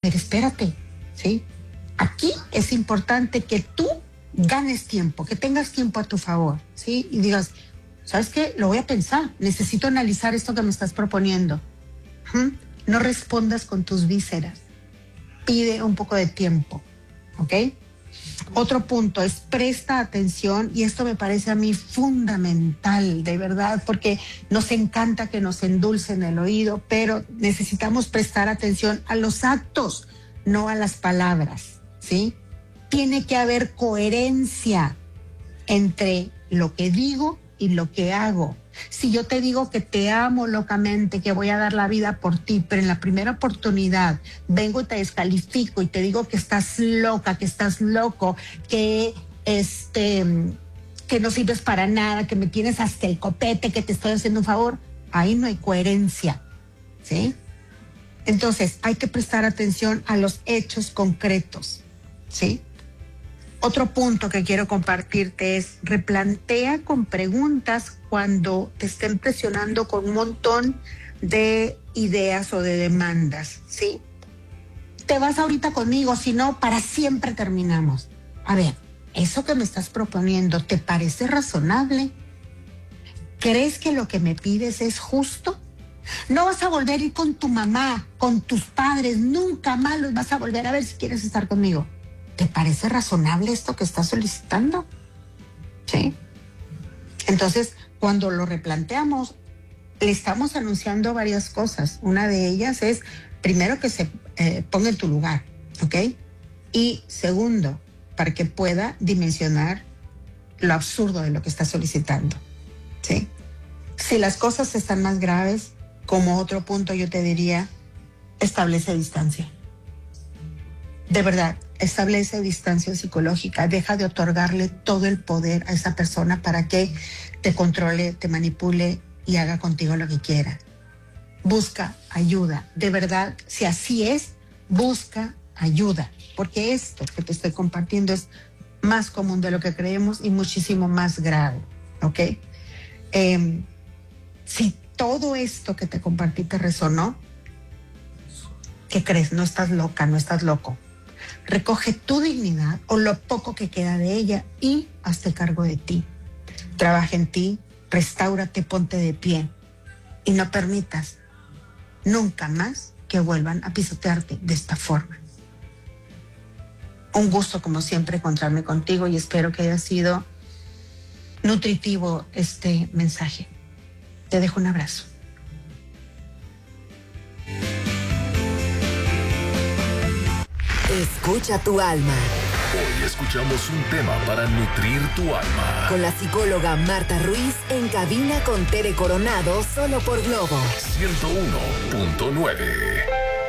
ver, espérate, ¿sí? Aquí es importante que tú ganes tiempo, que tengas tiempo a tu favor, ¿sí? Y digas, ¿sabes qué? Lo voy a pensar, necesito analizar esto que me estás proponiendo. No respondas con tus vísceras, pide un poco de tiempo, ¿ok? Otro punto es presta atención, y esto me parece a mí fundamental, de verdad, porque nos encanta que nos endulcen el oído, pero necesitamos prestar atención a los actos, no a las palabras, ¿sí? Tiene que haber coherencia entre lo que digo y lo que hago. Si yo te digo que te amo locamente, que voy a dar la vida por ti, pero en la primera oportunidad vengo y te descalifico y te digo que estás loca, que estás loco, que no sirves para nada, que me tienes hasta el copete, que te estoy haciendo un favor, ahí no hay coherencia, ¿sí? Entonces hay que prestar atención a los hechos concretos, ¿sí? Otro punto que quiero compartirte es replantea con preguntas cuando te estén presionando con un montón de ideas o de demandas, ¿sí? Te vas ahorita conmigo, si no, para siempre terminamos. A ver, ¿eso que me estás proponiendo te parece razonable? ¿Crees que lo que me pides es justo? No vas a volver a ir con tu mamá, con tus padres, nunca más los vas a volver a ver si quieres estar conmigo. ¿Te parece razonable esto que estás solicitando? ¿Sí? Entonces, cuando lo replanteamos, le estamos anunciando varias cosas. Una de ellas es, primero, que se ponga en tu lugar, ¿ok? Y segundo, para que pueda dimensionar lo absurdo de lo que está solicitando, ¿sí? Si las cosas están más graves, como otro punto yo te diría, establece distancia. De verdad, establece distancia psicológica, deja de otorgarle todo el poder a esa persona para que te controle, te manipule y haga contigo lo que quiera. Busca ayuda, de verdad, si así es, busca ayuda, porque esto que te estoy compartiendo es más común de lo que creemos y muchísimo más grave, ¿ok? Si todo esto que te compartí te resonó, ¿qué crees? No estás loca, no estás loco. Recoge tu dignidad o lo poco que queda de ella y hazte cargo de ti. Trabaja en ti, restáurate, ponte de pie y no permitas nunca más que vuelvan a pisotearte de esta forma. Un gusto, como siempre, encontrarme contigo y espero que haya sido nutritivo este mensaje. Te dejo un abrazo. Escucha tu alma. Hoy escuchamos un tema para nutrir tu alma. Con la psicóloga Marta Ruiz en cabina con Tere Coronado, solo por Globo 101.9.